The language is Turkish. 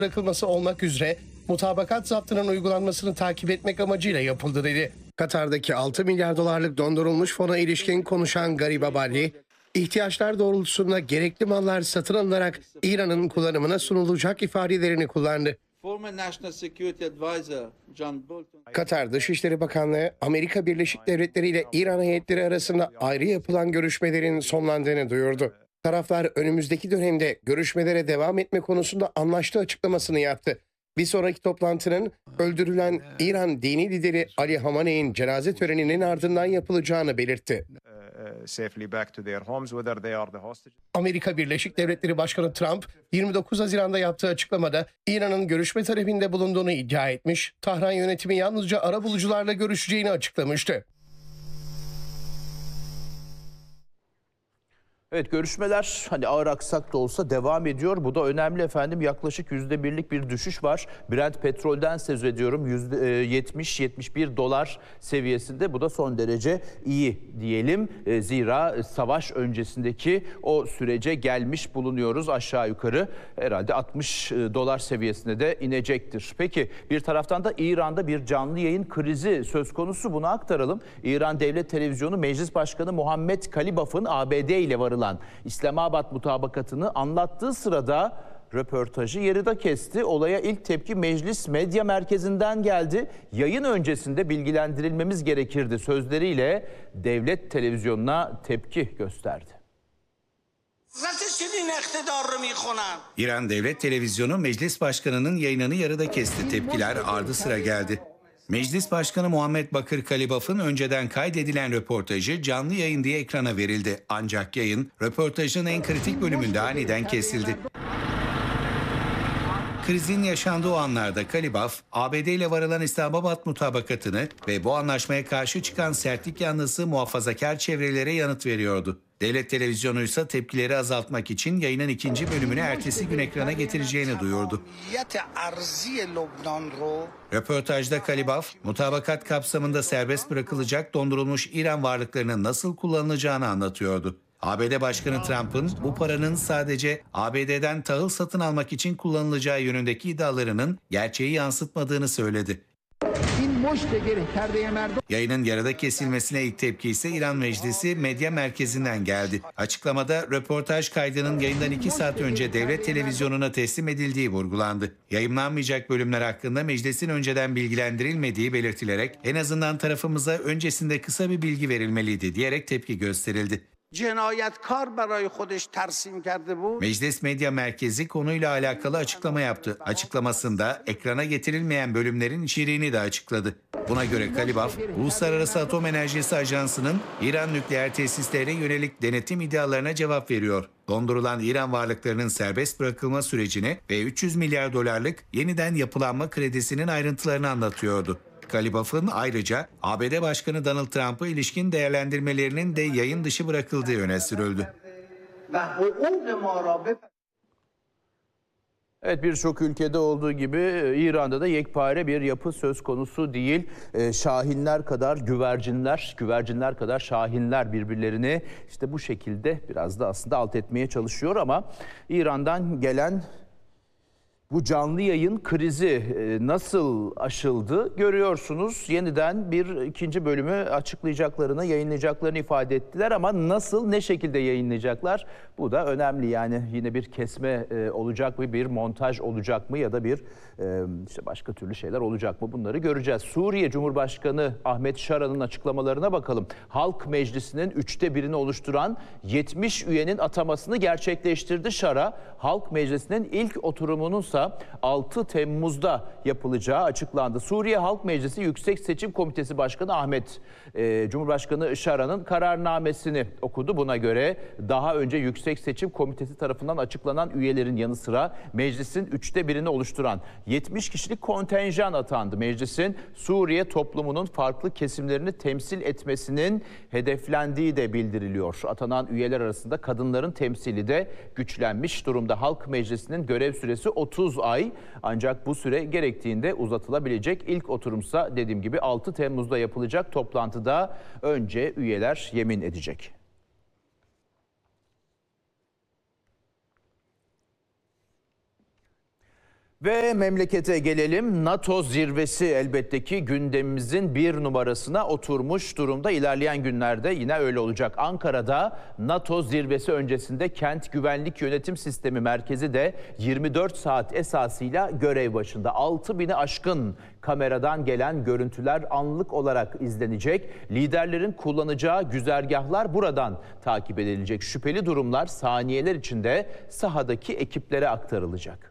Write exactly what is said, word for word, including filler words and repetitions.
bırakılması olmak üzere mutabakat zaptının uygulanmasını takip etmek amacıyla yapıldı dedi. Katar'daki altı milyar dolarlık dondurulmuş fona ilişkin konuşan Garibabadi, ihtiyaçlar doğrultusunda gerekli mallar satın alınarak İran'ın kullanımına sunulacak ifadelerini kullandı. Katar Dışişleri Bakanlığı, Amerika Birleşik Devletleri ile İran heyetleri arasında ayrı yapılan görüşmelerin sonlandığını duyurdu. Taraflar önümüzdeki dönemde görüşmelere devam etme konusunda anlaştığı açıklamasını yaptı. Bir sonraki toplantının öldürülen İran dini lideri Ali Hamaney'in cenaze töreninin ardından yapılacağını belirtti. Amerika Birleşik Devletleri Başkanı Trump, yirmi dokuz Haziran'da yaptığı açıklamada İran'ın görüşme talebinde bulunduğunu iddia etmiş, Tahran yönetimi yalnızca arabulucularla görüşeceğini açıklamıştı. Evet, görüşmeler hani ağır aksak da olsa devam ediyor. Bu da önemli efendim. Yaklaşık yüzde birlik bir düşüş var. Brent petrolden söz ediyorum. yüzde yetmiş yetmiş bir dolar seviyesinde. Bu da son derece iyi diyelim. Zira savaş öncesindeki o sürece gelmiş bulunuyoruz aşağı yukarı. Herhalde altmış dolar seviyesine de inecektir. Peki bir taraftan da İran'da bir canlı yayın krizi söz konusu. Bunu aktaralım. İran Devlet Televizyonu Meclis Başkanı Muhammed Kalibaf'ın A B D ile varılan İslamabad mutabakatını anlattığı sırada röportajı yarıda kesti. Olaya ilk tepki Meclis Medya Merkezi'nden geldi. Yayın öncesinde bilgilendirilmemiz gerekirdi sözleriyle devlet televizyonuna tepki gösterdi. İran Devlet Televizyonu Meclis Başkanı'nın yayınını yarıda kesti. Tepkiler ardı sıra geldi. Meclis Başkanı Muhammed Bakır Kalibaf'ın önceden kaydedilen röportajı canlı yayın diye ekrana verildi. Ancak yayın röportajın en kritik bölümünde aniden kesildi. Krizin yaşandığı o anlarda Kalibaf, A B D ile varılan İslamabad mutabakatını ve bu anlaşmaya karşı çıkan sertlik yanlısı muhafazakar çevrelere yanıt veriyordu. Devlet televizyonu ise tepkileri azaltmak için yayının ikinci bölümünü ertesi gün ekrana getireceğini duyurdu. Röportajda Kalibaf, mutabakat kapsamında serbest bırakılacak dondurulmuş İran varlıklarının nasıl kullanılacağını anlatıyordu. A B D Başkanı Trump'ın bu paranın sadece A B D'den tahıl satın almak için kullanılacağı yönündeki iddialarının gerçeği yansıtmadığını söyledi. Yayının yarıda kesilmesine ilk tepki ise İran Meclisi Medya Merkezi'nden geldi. Açıklamada röportaj kaydının yayından iki saat önce devlet televizyonuna teslim edildiği vurgulandı. Yayımlanmayacak bölümler hakkında meclisin önceden bilgilendirilmediği belirtilerek en azından tarafımıza öncesinde kısa bir bilgi verilmeliydi diyerek tepki gösterildi. Meclis Medya Merkezi konuyla alakalı açıklama yaptı. Açıklamasında ekrana getirilmeyen bölümlerin içeriğini de açıkladı. Buna göre Kalibaf, Uluslararası Atom Enerjisi Ajansı'nın İran nükleer tesislerine yönelik denetim iddialarına cevap veriyor. Dondurulan İran varlıklarının serbest bırakılma sürecini ve üç yüz milyar dolarlık yeniden yapılanma kredisinin ayrıntılarını anlatıyordu. Kalibaf'ın ayrıca A B D Başkanı Donald Trump'a ilişkin değerlendirmelerinin de yayın dışı bırakıldığı öne sürüldü. Evet, birçok ülkede olduğu gibi İran'da da yekpare bir yapı söz konusu değil. Şahinler kadar güvercinler, güvercinler kadar şahinler birbirlerini işte bu şekilde biraz da aslında alt etmeye çalışıyor ama İran'dan gelen bu canlı yayın krizi nasıl aşıldı görüyorsunuz. Yeniden bir ikinci bölümü açıklayacaklarını, yayınlayacaklarını ifade ettiler ama nasıl, ne şekilde yayınlayacaklar? Bu da önemli. Yani yine bir kesme olacak mı, bir montaj olacak mı ya da bir işte başka türlü şeyler olacak mı? Bunları göreceğiz. Suriye Cumhurbaşkanı Ahmet Şara'nın açıklamalarına bakalım. Halk Meclisi'nin üçte birini oluşturan yetmiş üyenin atamasını gerçekleştirdi Şara. Halk Meclisi'nin ilk oturumununsa altı Temmuz'da yapılacağı açıklandı. Suriye Halk Meclisi Yüksek Seçim Komitesi Başkanı Ahmet e, Cumhurbaşkanı Şara'nın kararnamesini okudu. Buna göre daha önce Yüksek Seçim Komitesi tarafından açıklanan üyelerin yanı sıra meclisin üçte birini oluşturan yetmiş kişilik kontenjan atandı. Meclisin Suriye toplumunun farklı kesimlerini temsil etmesinin hedeflendiği de bildiriliyor. Atanan üyeler arasında kadınların temsili de güçlenmiş durumda. Halk Meclisi'nin görev süresi otuz ay, ancak bu süre gerektiğinde uzatılabilecek. İlk oturumsa dediğim gibi altı Temmuz'da yapılacak. Toplantıda önce üyeler yemin edecek. Ve memlekete gelelim. NATO zirvesi elbette ki gündemimizin bir numarasına oturmuş durumda. İlerleyen günlerde yine öyle olacak. Ankara'da NATO zirvesi öncesinde Kent Güvenlik Yönetim Sistemi Merkezi de yirmi dört saat esasıyla görev başında. altı bini aşkın kameradan gelen görüntüler anlık olarak izlenecek. Liderlerin kullanacağı güzergahlar buradan takip edilecek. Şüpheli durumlar saniyeler içinde sahadaki ekiplere aktarılacak.